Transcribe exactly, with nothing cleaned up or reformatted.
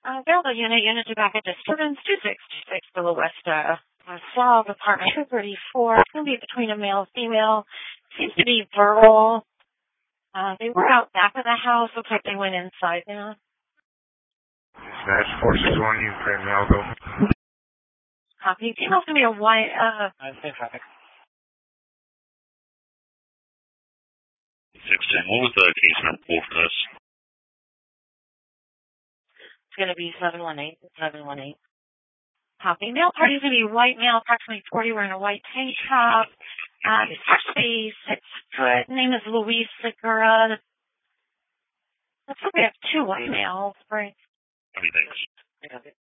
Uh, available unit, unit to back at disturbance, two six two six Villa Westa. Uh, Slav, apartment two thirty-four. It's going to be between a male and female. Seems to be verbal. Uh, they were out back of the house. Looks like they went inside now. Dispatch four six one, you frame Malco. Copy. Female's going to be a white, uh... I say traffic. six ten, what was the case number for this? It's going to be seven one eight. seven one eight. Copy. Male party's going to be white male, approximately forty, wearing a white tank top. Uh, space, six foot. Name is Luis Segura. Looks like we have two white males, right? How many thanks? I got it.